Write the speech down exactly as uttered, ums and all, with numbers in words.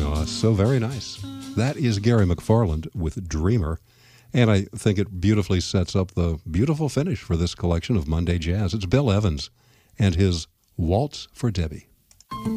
Oh, so very nice. That is Gary McFarland with Dreamer. And I think it beautifully sets up the beautiful finish for this collection of Monday Jazz. It's Bill Evans and his Waltz for Debbie.